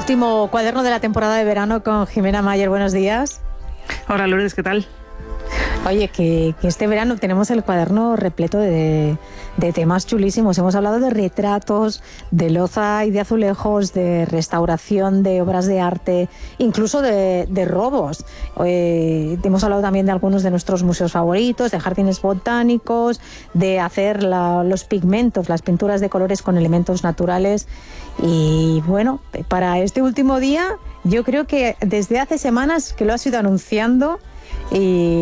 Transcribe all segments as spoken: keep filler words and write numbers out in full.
Último cuaderno de la temporada de verano con Jimena Mayer. Buenos días. Hola Lourdes, ¿qué tal? Oye, que, que este verano tenemos el cuaderno repleto de, de temas chulísimos. Hemos hablado de retratos, de loza y de azulejos, de restauración de obras de arte, incluso de, de robos. Eh, hemos hablado también de algunos de nuestros museos favoritos, de jardines botánicos, de hacer la, los pigmentos, las pinturas de colores con elementos naturales. Y bueno, para este último día, yo creo que desde hace semanas que lo has ido anunciando. Y,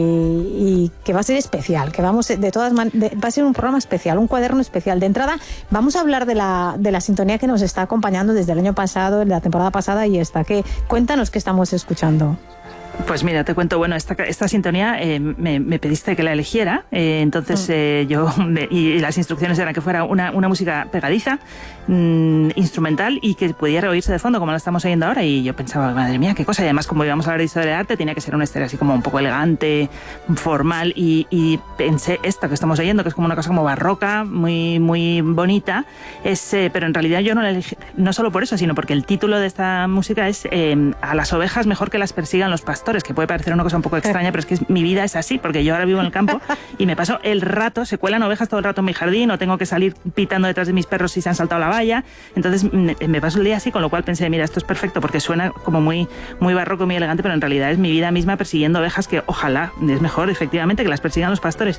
y que va a ser especial, que vamos de todas man- de, va a ser un programa especial, un cuaderno especial. De entrada, vamos a hablar de la, de la sintonía que nos está acompañando desde el año pasado, de la temporada pasada y esta. Que, cuéntanos qué estamos escuchando. Pues mira, te cuento, bueno, esta, esta sintonía eh, me, me pediste que la eligiera, eh, entonces eh, yo, me, y las instrucciones eran que fuera una, una música pegadiza, mmm, instrumental y que pudiera oírse de fondo como la estamos oyendo ahora, y yo pensaba, madre mía, qué cosa, y además como íbamos a hablar de historia de arte, tenía que ser una historia así como un poco elegante, formal, y, y pensé esto que estamos oyendo, que es como una cosa como barroca, muy, muy bonita, es, eh, pero en realidad yo no la elegí, no solo por eso, sino porque el título de esta música es eh, A las ovejas mejor que las persigan los pastores, que puede parecer una cosa un poco extraña, pero es que mi vida es así, porque yo ahora vivo en el campo y me paso el rato, se cuelan ovejas todo el rato en mi jardín, o tengo que salir pitando detrás de mis perros si se han saltado la valla, entonces me paso el día así, con lo cual pensé, mira, esto es perfecto, porque suena como muy, muy barroco, muy elegante, pero en realidad es mi vida misma persiguiendo ovejas, que ojalá es mejor, efectivamente, que las persigan los pastores.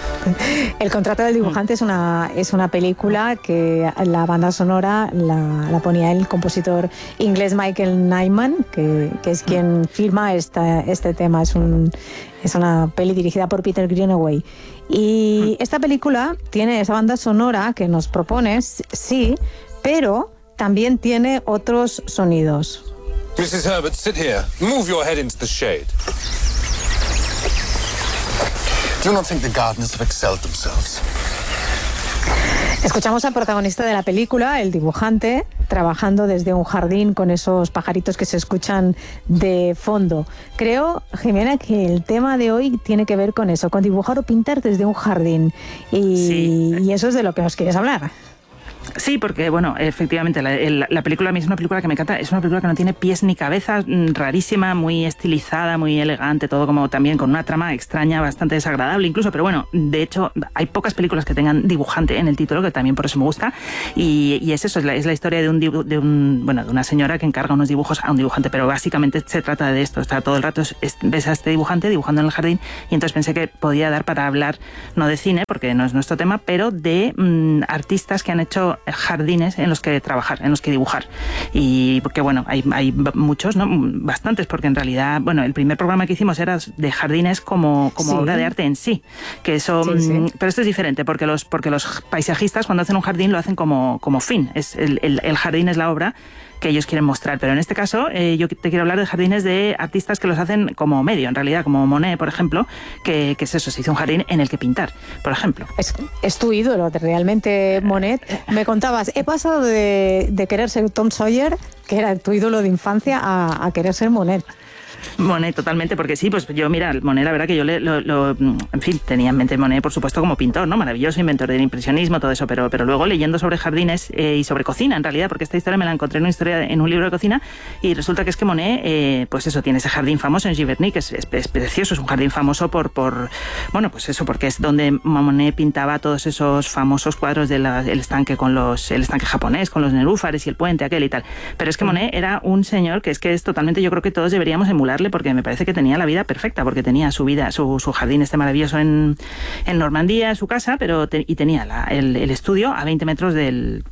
El contrato del dibujante es una, es una película que la banda sonora la, la ponía el compositor inglés Michael Nyman, que, que es quien firma esta, este tema. Es, un, es una peli dirigida por Peter Greenaway. Y esta película tiene esa banda sonora que nos propones, sí, pero también tiene otros sonidos. missus Herbert, sit here. Move your head into the shade. Do you not think the gardeners have excelled themselves? Escuchamos al protagonista de la película, el dibujante, trabajando desde un jardín con esos pajaritos que se escuchan de fondo. Creo, Jimena, que el tema de hoy tiene que ver con eso, con dibujar o pintar desde un jardín. Y, sí. y eso es de lo que nos quieres hablar. Sí, porque, bueno, efectivamente, la, la, la película a mí es una película que me encanta, es una película que no tiene pies ni cabeza, rarísima, muy estilizada, muy elegante, todo como también con una trama extraña, bastante desagradable incluso, pero bueno, de hecho, hay pocas películas que tengan dibujante en el título, que también por eso me gusta, y, y es eso, es la, es la historia de un, dibu, de un, bueno, de una señora que encarga unos dibujos a un dibujante, pero básicamente se trata de esto, está todo el rato, es, es, ves a este dibujante dibujando en el jardín, y entonces pensé que podía dar para hablar, no de cine, porque no es nuestro tema, pero de mmm, artistas que han hecho jardines en los que trabajar, en los que dibujar. Y porque, bueno, hay, hay muchos, ¿no? Bastantes, porque en realidad, bueno, el primer programa que hicimos era de jardines como, como sí. obra de arte en sí. Que eso, sí, sí. Pero esto es diferente, porque los, porque los paisajistas cuando hacen un jardín lo hacen como, como fin. Es el, el, el jardín es la obra que ellos quieren mostrar, pero en este caso eh, yo te quiero hablar de jardines de artistas que los hacen como medio, en realidad, como Monet, por ejemplo, que, que es eso, se hizo un jardín en el que pintar, por ejemplo. Es, es tu ídolo, realmente, Monet. Me contabas, he pasado de, de querer ser Tom Sawyer, que era tu ídolo de infancia, a, a querer ser Monet. Monet, totalmente, porque sí, pues yo, mira, Monet, la verdad que yo le, lo, lo, en fin, tenía en mente Monet, por supuesto, como pintor, ¿no? Maravilloso, inventor del impresionismo, todo eso, pero, pero luego leyendo sobre jardines eh, y sobre cocina, en realidad, porque esta historia me la encontré en una historia en un libro de cocina, y resulta que es que Monet, eh, pues eso, tiene ese jardín famoso en Giverny, que es, es, es precioso, es un jardín famoso por, por, bueno, pues eso, porque es donde Monet pintaba todos esos famosos cuadros del estanque con los, el estanque japonés, con los nenúfares y el puente aquel y tal. Pero es que Monet era un señor que es que es totalmente, yo creo que todos deberíamos emular, porque me parece que tenía la vida perfecta, porque tenía su vida, su, su jardín este maravilloso en, en Normandía, su casa, pero te, y tenía la, el, el estudio a veinte metros del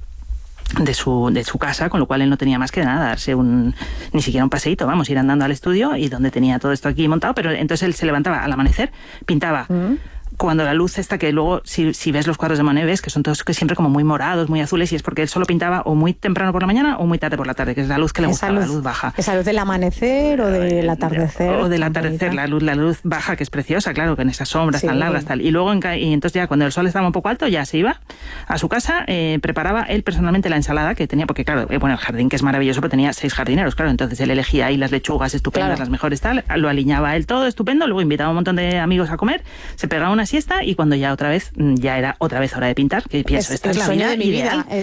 de su, de su casa, con lo cual él no tenía más que nada, darse un, ni siquiera un paseíto, vamos, ir andando al estudio y donde tenía todo esto aquí montado, pero entonces él se levantaba al amanecer, pintaba mm. cuando la luz esta, que luego si, si ves los cuadros de Monet ves que son todos que siempre como muy morados, muy azules, y es porque él solo pintaba o muy temprano por la mañana o muy tarde por la tarde, que es la luz que le gusta, la luz baja. ¿Esa luz del amanecer o del atardecer? O del atardecer, la luz, la luz baja, que es preciosa, claro, con esas sombras sí. tan largas, tal. Y luego, en, y entonces ya cuando el sol estaba un poco alto, ya se iba a su casa, eh, preparaba él personalmente la ensalada que tenía, porque claro, eh, bueno, el jardín que es maravilloso, pero tenía seis jardineros, claro, entonces él elegía ahí las lechugas estupendas, claro. las mejores tal, lo alineaba él todo estupendo, luego invitaba a un montón de amigos a comer, se pegaba una siesta y cuando ya otra vez, ya era otra vez hora de pintar, que pienso, es, esta es la sueño vida de mi ideal. vida. Eh,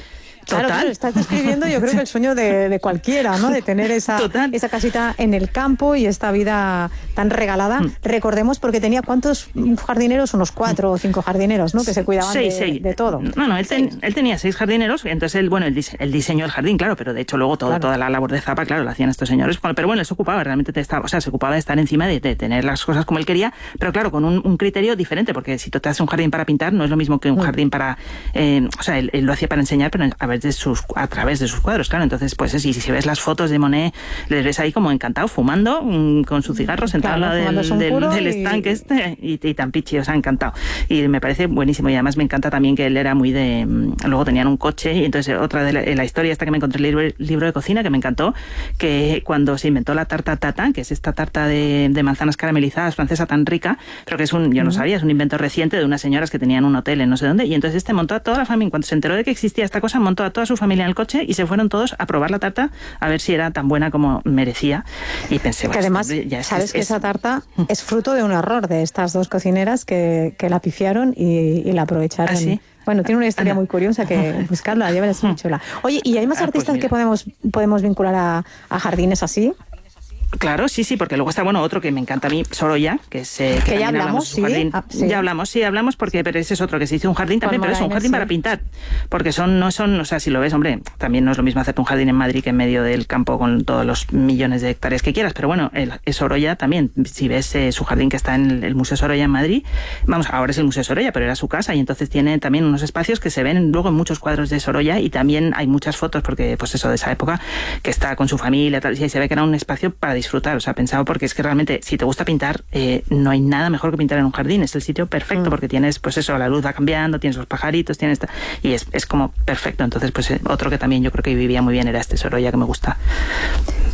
Claro, claro, estás describiendo yo creo que el sueño de, de cualquiera, ¿no? De tener esa, esa casita en el campo y esta vida tan regalada. Mm. Recordemos, porque tenía ¿cuántos jardineros? Unos cuatro o cinco jardineros, ¿no? Que se cuidaban seis, de, seis. de todo. No, no, él, ten, él tenía seis jardineros, entonces él, bueno, él, dise, él diseñó el jardín, claro, pero de hecho luego todo, claro. toda la labor de zapa, claro, la hacían estos señores. Pero bueno, él se ocupaba, realmente te estaba, o sea, se ocupaba de estar encima de, de tener las cosas como él quería, pero claro, con un, un criterio diferente, porque si tú te haces un jardín para pintar, no es lo mismo que un mm. jardín para, eh, o sea, él, él lo hacía para enseñar, pero a ver de sus a través de sus cuadros, claro. Entonces, pues sí, si ves las fotos de Monet, les ves ahí como encantado, fumando, con su cigarro, sentado claro, al lado del, del, del estanque y... este, y, y tan pichi, o sea, encantado. Y me parece buenísimo, y además me encanta también que él era muy de... Luego tenían un coche, y entonces otra de la, la historia esta que me encontré en el libro, libro de cocina, que me encantó, que cuando se inventó la tarta tatin, que es esta tarta de, de manzanas caramelizadas francesa tan rica, pero que es un, yo no sabía, es un invento reciente de unas señoras que tenían un hotel en no sé dónde, y entonces este montó a toda la familia, cuando se enteró de que existía esta cosa, montó a toda su familia en el coche y se fueron todos a probar la tarta a ver si era tan buena como merecía. Y pensé, que además, ya es, sabes es, que es... esa tarta es fruto de un error de estas dos cocineras que, que la pifiaron y, y la aprovecharon. ¿Ah, sí? Bueno, tiene una historia muy curiosa que buscarla, ya verás muy chula. Oye, ¿y hay más ah, artistas pues que podemos, podemos vincular a, a jardines así? Claro, sí, sí, porque luego está, bueno, otro que me encanta a mí, Sorolla, que es... Eh, que, que ya hablamos, ¿sí? Ah, sí. Ya hablamos, sí, hablamos, porque pero ese es otro que se hizo un jardín también, pero es un jardín sí. para pintar, porque son, no son, o sea, si lo ves, hombre, también no es lo mismo hacerte un jardín en Madrid que en medio del campo con todos los millones de hectáreas que quieras, pero bueno, el, el Sorolla también, si ves eh, su jardín que está en el, el Museo Sorolla en Madrid, vamos, ahora es el Museo Sorolla, pero era su casa, y entonces tiene también unos espacios que se ven luego en muchos cuadros de Sorolla, y también hay muchas fotos, porque pues eso, de esa época, que está con su familia, tal, y se ve que era un espacio para disfrutar, o sea, pensado porque es que realmente si te gusta pintar eh, no hay nada mejor que pintar en un jardín, es el sitio perfecto mm. porque tienes pues eso, la luz va cambiando, tienes los pajaritos, tienes esta, y es, es como perfecto. Entonces pues otro que también yo creo que vivía muy bien era este Sorolla, que me gusta.